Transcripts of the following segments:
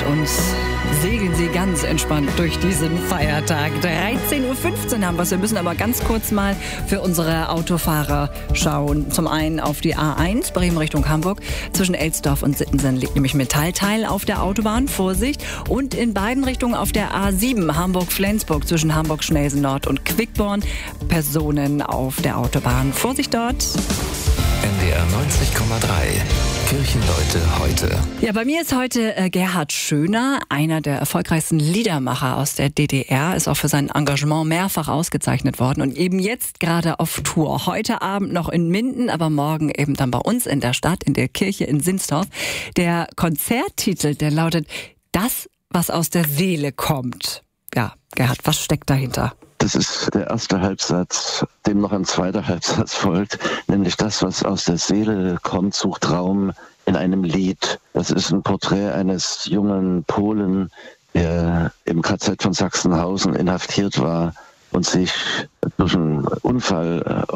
uns segeln Sie ganz entspannt durch diesen Feiertag. 13.15 Uhr haben wir es. Wir müssen aber ganz kurz mal für unsere Autofahrer schauen. Zum einen auf die A1, Bremen Richtung Hamburg. Zwischen Elsdorf und Sittensen liegt nämlich Metallteil auf der Autobahn. Vorsicht. Und in beiden Richtungen auf der A7, Hamburg-Flensburg, zwischen Hamburg-Schnelsen Nord und Quickborn. Personen auf der Autobahn. Vorsicht dort. NDR 90,3. Kirchenleute heute. Ja, bei mir ist heute Gerhard Schöner, einer der erfolgreichsten Liedermacher aus der DDR, ist auch für sein Engagement mehrfach ausgezeichnet worden und eben jetzt gerade auf Tour. Heute Abend noch in Minden, aber morgen eben dann bei uns in der Stadt, in der Kirche in Sinsdorf. Der Konzerttitel, der lautet Das, was aus der Seele kommt. Ja, Gerhard, was steckt dahinter? Das ist der erste Halbsatz, dem noch ein zweiter Halbsatz folgt, nämlich das, was aus der Seele kommt, sucht Raum in einem Lied. Das ist ein Porträt eines jungen Polen, der im KZ von Sachsenhausen inhaftiert war und sich durch einen Unfall,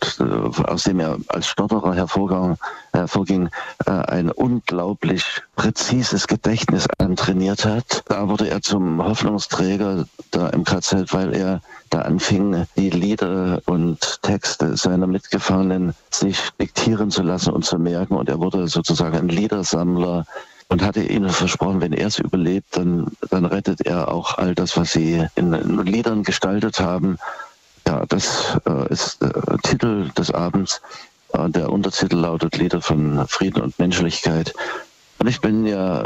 aus dem er als Stotterer hervorging, ein unglaublich präzises Gedächtnis antrainiert hat. Da wurde er zum Hoffnungsträger da im KZ, weil er da anfing, die Lieder und Texte seiner Mitgefangenen sich diktieren zu lassen und zu merken. Und er wurde sozusagen ein Liedersammler und hatte ihnen versprochen, wenn er es überlebt, dann rettet er auch all das, was sie in Liedern gestaltet haben. Ja, das ist der Titel des Abends. Der Untertitel lautet Lieder von Frieden und Menschlichkeit. Und ich bin ja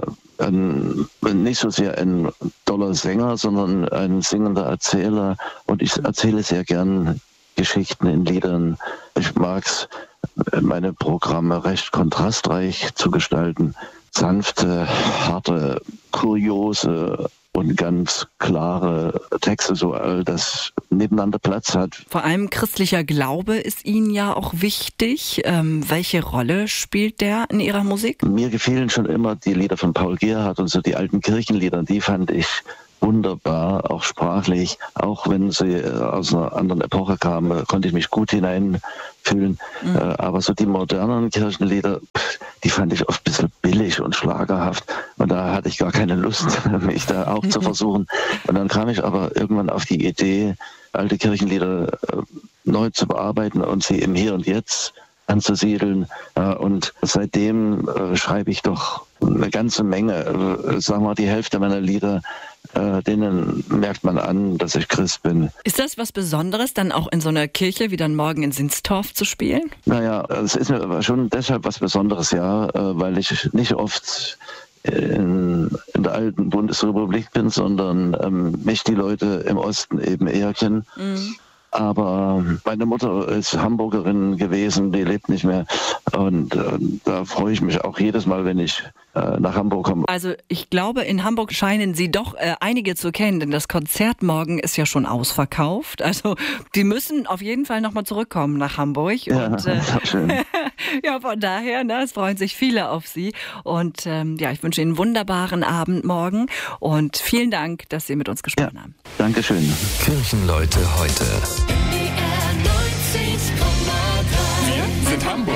nicht so sehr ein doller Sänger, sondern ein singender Erzähler. Und ich erzähle sehr gern Geschichten in Liedern. Ich mag es, meine Programme recht kontrastreich zu gestalten. Sanfte, harte, kuriose und ganz klare Texte, so all das nebeneinander Platz hat. Vor allem christlicher Glaube ist Ihnen ja auch wichtig. Welche Rolle spielt der in Ihrer Musik? Mir gefielen schon immer die Lieder von Paul Gerhardt und so die alten Kirchenlieder. Die fand ich wunderbar, auch sprachlich. Auch wenn sie aus einer anderen Epoche kamen, konnte ich mich gut hineinfühlen. Aber so die modernen Kirchenlieder, die fand ich oft ein bisschen billig und schlagerhaft. Und da hatte ich gar keine Lust, mich da auch zu versuchen. Und dann kam ich aber irgendwann auf die Idee, alte Kirchenlieder neu zu bearbeiten und sie im Hier und Jetzt anzusiedeln. Und seitdem schreibe ich doch eine ganze Menge, sagen wir mal die Hälfte meiner Lieder, denen merkt man an, dass ich Christ bin. Ist das was Besonderes, dann auch in so einer Kirche wie dann morgen in Sinsdorf zu spielen? Naja, es ist mir schon deshalb was Besonderes, ja, weil ich nicht oft in der alten Bundesrepublik bin, sondern mich die Leute im Osten eben eher kennen. Aber meine Mutter ist Hamburgerin gewesen, die lebt nicht mehr. Und da freue ich mich auch jedes Mal, wenn ich nach Hamburg komme. Also ich glaube, in Hamburg scheinen Sie doch einige zu kennen, denn das Konzert morgen ist ja schon ausverkauft. Also die müssen auf jeden Fall nochmal zurückkommen nach Hamburg. Ja, und, schön. Ja, von daher, es freuen sich viele auf Sie. Und ja, ich wünsche Ihnen einen wunderbaren Abend morgen. Und vielen Dank, dass Sie mit uns gesprochen haben. Dankeschön. Kirchenleute heute. Wir sind Hamburg.